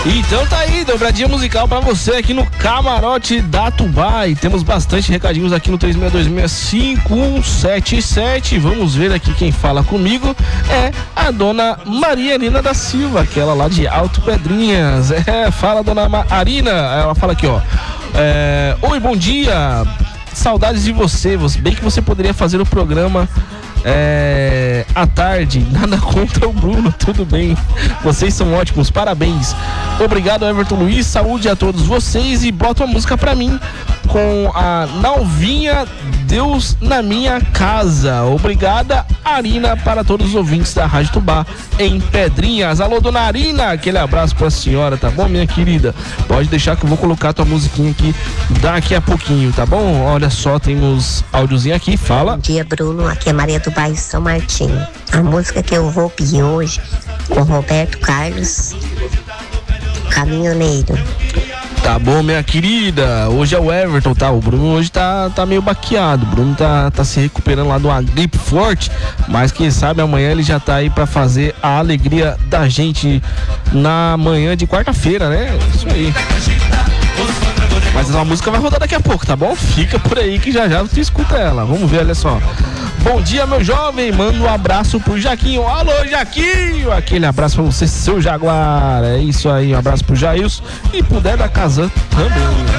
Então tá aí, dobradinha musical pra você aqui no Camarote da Tubá. E temos bastante recadinhos aqui no 36265177. Vamos ver aqui quem fala comigo. É a dona Maria Arina da Silva, aquela lá de Alto Pedrinhas. Fala, dona Arina. Ela fala aqui, ó. Oi, bom dia. Saudades de você. Bem que você poderia fazer o programa à tarde. Nada contra o Bruno, tudo bem. Vocês são ótimos, parabéns. Obrigado, Everton Luiz. Saúde a todos vocês. E bota uma música pra mim com a Nalvinha, Deus na Minha Casa. Obrigada, Arina, para todos os ouvintes da Rádio Tubá em Pedrinhas. Alô, dona Arina, aquele abraço pra senhora, tá bom, minha querida? Pode deixar que eu vou colocar tua musiquinha aqui daqui a pouquinho, tá bom? Olha só, temos áudiozinho aqui, fala. Bom dia, Bruno, aqui é Maria do bairro São Martinho. A música que eu vou pedir hoje com Roberto Carlos, Caminhoneiro. Tá bom, minha querida. Hoje é o Everton, tá? O Bruno hoje tá meio baqueado. O Bruno tá se recuperando lá de uma gripe forte, mas quem sabe amanhã ele já tá aí pra fazer a alegria da gente na manhã de quarta-feira, né? Isso aí. Mas a música vai rodar daqui a pouco, tá bom? Fica por aí que já você escuta ela. Vamos ver, olha só. Bom dia, meu jovem. Manda um abraço pro Jaquinho. Alô, Jaquinho. Aquele abraço pra você, seu Jaguar. É isso aí, um abraço pro Jailson. E pro Dé da Kazan também.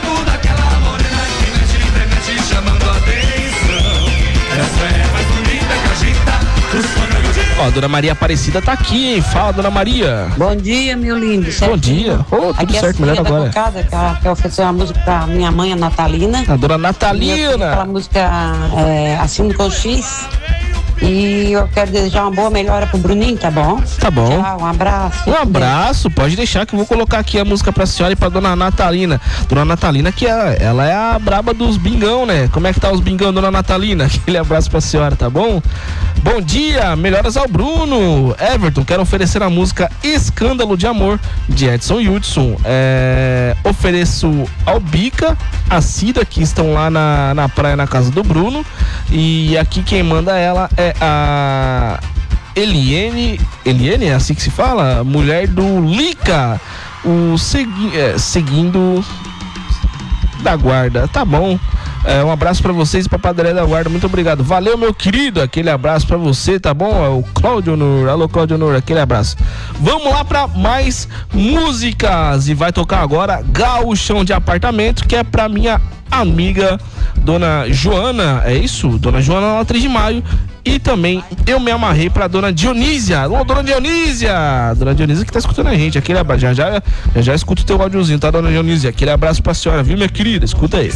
Ó, a dona Maria Aparecida tá aqui, hein? Fala, dona Maria. Bom dia, meu lindo. Certinho. Bom dia. Tudo aqui certo, melhor agora. Casa, que ofereceu uma música pra minha mãe, a Natalina. A dona Natalina. Aquela música Assino com X. E eu quero desejar uma boa melhora pro Bruninho, tá bom? Tá bom. Tchau, um abraço. Um abraço, pode deixar que eu vou colocar aqui a música pra senhora e pra dona Natalina. Dona Natalina, que ela é a braba dos bingão, né? Como é que tá os bingão, dona Natalina? Aquele abraço pra senhora, tá bom? Bom dia, melhoras ao Bruno. Everton, quero oferecer a música Escândalo de Amor, de Edson Hudson. Ofereço ao Bica, a Cida, que estão lá na praia, na casa do Bruno. E aqui quem manda ela é a Eliene, é assim que se fala? Mulher do Lica, seguindo da guarda, tá bom? Um abraço pra vocês e pra Padaria da Guarda, muito obrigado. Valeu, meu querido, aquele abraço pra você, tá bom? É o Cláudio Honor, alô Cláudio Honor, aquele abraço. Vamos lá pra mais músicas e vai tocar agora Gauchão de Apartamento, que é pra minha amiga Dona Joana, é isso? Dona Joana lá 3 de maio. E também eu me amarrei pra Dona Dionísia. Alô, Dona Dionísia! Dona Dionísia que tá escutando a gente. Aquele abraço. Já escuta o teu áudiozinho, tá, Dona Dionísia? Aquele abraço pra senhora, viu, minha querida? Escuta aí.